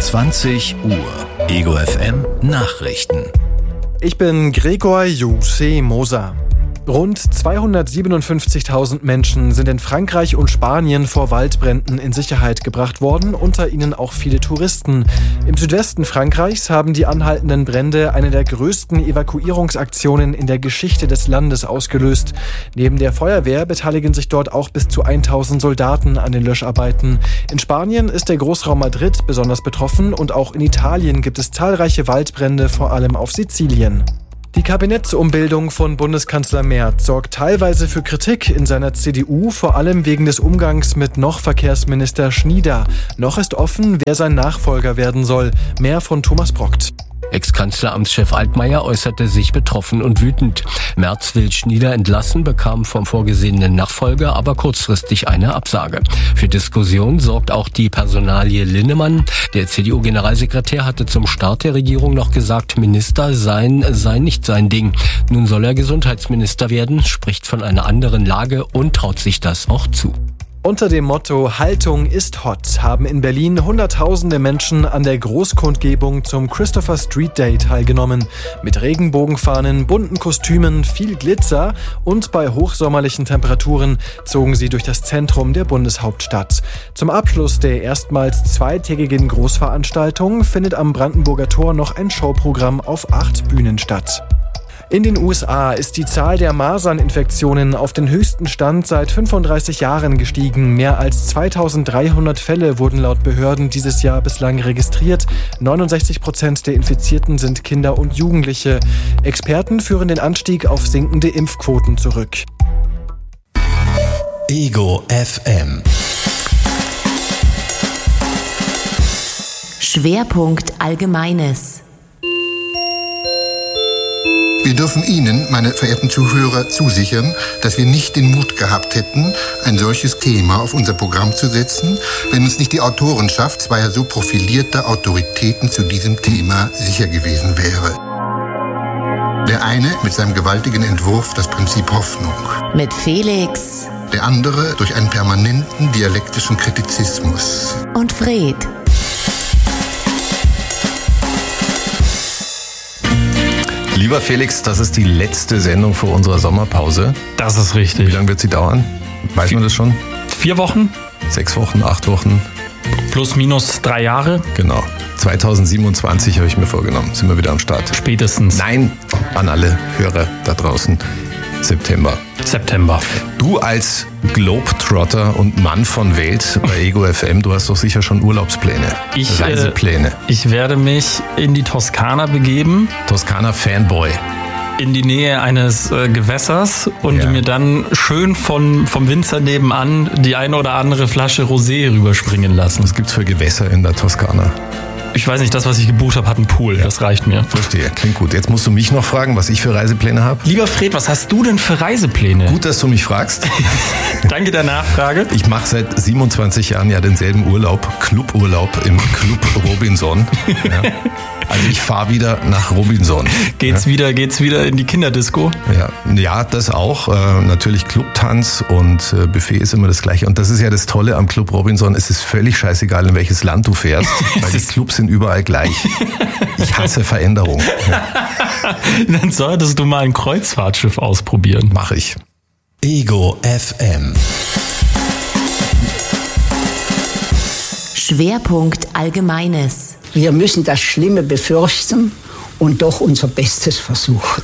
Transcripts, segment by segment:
20 Uhr. Ego FM Nachrichten. Ich bin Gregor Juse Moser. Rund 257.000 Menschen sind in Frankreich und Spanien vor Waldbränden in Sicherheit gebracht worden, unter ihnen auch viele Touristen. Im Südwesten Frankreichs haben die anhaltenden Brände eine der größten Evakuierungsaktionen in der Geschichte des Landes ausgelöst. Neben der Feuerwehr beteiligen sich dort auch bis zu 1.000 Soldaten an den Löscharbeiten. In Spanien ist der Großraum Madrid besonders betroffen und auch in Italien gibt es zahlreiche Waldbrände, vor allem auf Sizilien. Die Kabinettsumbildung von Bundeskanzler Merz sorgt teilweise für Kritik in seiner CDU, vor allem wegen des Umgangs mit noch Verkehrsminister Schnieder. Noch ist offen, wer sein Nachfolger werden soll. Mehr von Thomas Brockt. Ex-Kanzleramtschef Altmaier äußerte sich betroffen und wütend. Merz will Schnieder entlassen, bekam vom vorgesehenen Nachfolger aber kurzfristig eine Absage. Für Diskussion sorgt auch die Personalie Linnemann. Der CDU-Generalsekretär hatte zum Start der Regierung noch gesagt, Minister sein sei nicht sein Ding. Nun soll er Gesundheitsminister werden, spricht von einer anderen Lage und traut sich das auch zu. Unter dem Motto Haltung ist hot haben in Berlin Hunderttausende Menschen an der Großkundgebung zum Christopher Street Day teilgenommen. Mit Regenbogenfahnen, bunten Kostümen, viel Glitzer und bei hochsommerlichen Temperaturen zogen sie durch das Zentrum der Bundeshauptstadt. Zum Abschluss der erstmals zweitägigen Großveranstaltung findet am Brandenburger Tor noch ein Showprogramm auf 8 Bühnen statt. In den USA ist die Zahl der Maserninfektionen auf den höchsten Stand seit 35 Jahren gestiegen. Mehr als 2.300 Fälle wurden laut Behörden dieses Jahr bislang registriert. 69% der Infizierten sind Kinder und Jugendliche. Experten führen den Anstieg auf sinkende Impfquoten zurück. Ego FM. Schwerpunkt Allgemeines. Wir dürfen Ihnen, meine verehrten Zuhörer, zusichern, dass wir nicht den Mut gehabt hätten, ein solches Thema auf unser Programm zu setzen, wenn uns nicht die Autorenschaft zweier so profilierter Autoritäten zu diesem Thema sicher gewesen wäre. Der eine mit seinem gewaltigen Entwurf Das Prinzip Hoffnung. Mit Felix. Der andere durch einen permanenten dialektischen Kritizismus. Und Fred. Lieber Felix, das ist die letzte Sendung vor unserer Sommerpause. Das ist richtig. Wie lange wird sie dauern? Weiß man das schon? 4 Wochen. 6 Wochen, 8 Wochen? Plus minus 3 Jahre. Genau. 2027 habe ich mir vorgenommen. Sind wir wieder am Start. Spätestens. Nein, an alle Hörer da draußen. September. Du als Globetrotter und Mann von Welt bei Ego FM, du hast doch sicher schon Urlaubspläne, Reisepläne. Ich werde mich in die Toskana begeben. Toskana-Fanboy. In die Nähe eines Gewässers und mir dann schön vom Winzer nebenan die eine oder andere Flasche Rosé rüberspringen lassen. Was gibt's für Gewässer in der Toskana? Ich weiß nicht, das, was ich gebucht habe, hat einen Pool. Ja. Das reicht mir. Verstehe, klingt gut. Jetzt musst du mich noch fragen, was ich für Reisepläne habe. Lieber Fred, was hast du denn für Reisepläne? Gut, dass du mich fragst. Danke der Nachfrage. Ich mache seit 27 Jahren ja denselben Urlaub, Cluburlaub im Club Robinson. Ja. Also ich fahre wieder nach Robinson. Geht's wieder in die Kinderdisco? Ja, das auch. Natürlich Clubtanz und Buffet ist immer das Gleiche. Und das ist ja das Tolle am Club Robinson. Es ist völlig scheißegal, in welches Land du fährst, weil die Clubs sind überall gleich. Ich hasse Veränderung. Ja. Dann solltest du mal ein Kreuzfahrtschiff ausprobieren. Mache ich. Ego FM. Schwerpunkt Allgemeines. Wir müssen das Schlimme befürchten und doch unser Bestes versuchen.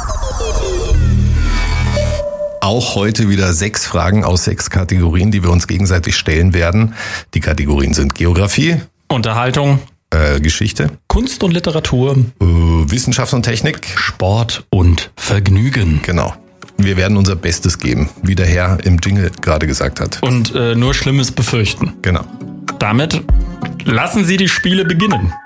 Auch heute wieder 6 Fragen aus 6 Kategorien, die wir uns gegenseitig stellen werden. Die Kategorien sind Geografie, Unterhaltung, Geschichte, Kunst und Literatur, Wissenschaft und Technik, Sport und Vergnügen. Genau. Wir werden unser Bestes geben, wie der Herr im Jingle gerade gesagt hat. Und nur Schlimmes befürchten. Genau. Damit lassen Sie die Spiele beginnen.